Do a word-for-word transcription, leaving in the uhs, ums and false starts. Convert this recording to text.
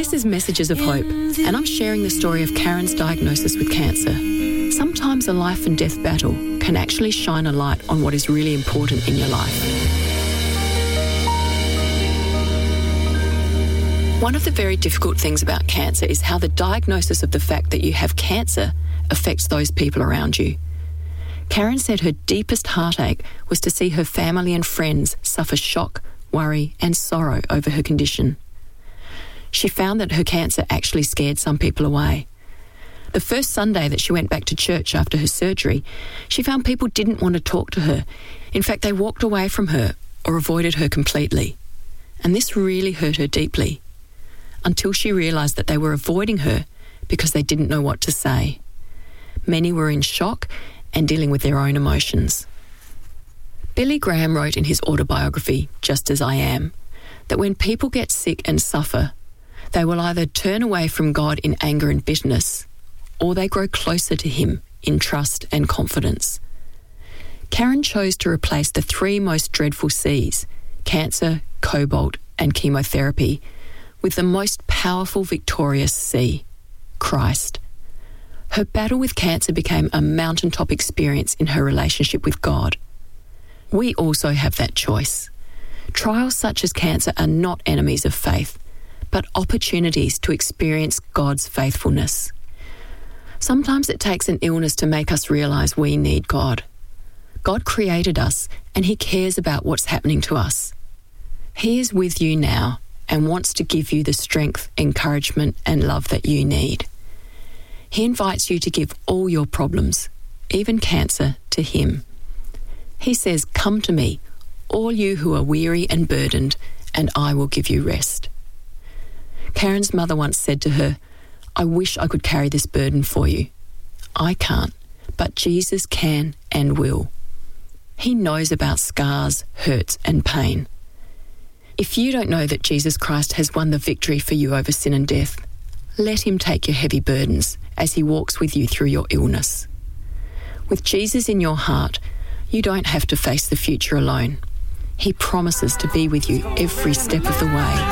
This is Messages of Hope, and I'm sharing the story of Karen's diagnosis with cancer. Sometimes a life and death battle can actually shine a light on what is really important in your life. One of the very difficult things about cancer is how the diagnosis of the fact that you have cancer affects those people around you. Karen said her deepest heartache was to see her family and friends suffer shock, worry and sorrow over her condition. She found that her cancer actually scared some people away. The first Sunday that she went back to church after her surgery, she found people didn't want to talk to her. In fact, they walked away from her or avoided her completely. And this really hurt her deeply, until she realised that they were avoiding her because they didn't know what to say. Many were in shock and dealing with their own emotions. Billy Graham wrote in his autobiography, Just As I Am, that when people get sick and suffer, they will either turn away from God in anger and bitterness, or they grow closer to Him in trust and confidence. Karen chose to replace the three most dreadful C's, cancer, cobalt and chemotherapy, with the most powerful, victorious C, Christ. Her battle with cancer became a mountaintop experience in her relationship with God. We also have that choice. Trials such as cancer are not enemies of faith, but opportunities to experience God's faithfulness. Sometimes it takes an illness to make us realise we need God. God created us and He cares about what's happening to us. He is with you now and wants to give you the strength, encouragement and love that you need. He invites you to give all your problems, even cancer, to Him. He says, "Come to me, all you who are weary and burdened, and I will give you rest." Karen's mother once said to her, "I wish I could carry this burden for you. I can't, but Jesus can and will. He knows about scars, hurts and pain." If you don't know that Jesus Christ has won the victory for you over sin and death, let Him take your heavy burdens as He walks with you through your illness. With Jesus in your heart, you don't have to face the future alone. He promises to be with you every step of the way.